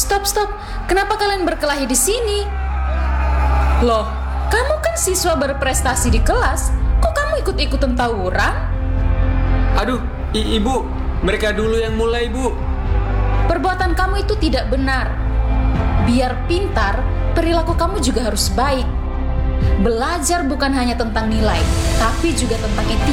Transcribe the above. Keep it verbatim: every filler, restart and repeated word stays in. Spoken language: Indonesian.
Stop, stop. Kenapa kalian berkelahi di sini? Loh, kamu kan siswa berprestasi di kelas. Kok kamu ikut-ikutan tawuran? Aduh, i- ibu, mereka dulu yang mulai, Bu. Perbuatan kamu itu tidak benar. Biar pintar, perilaku kamu juga harus baik. Belajar bukan hanya tentang nilai, tapi juga tentang etika.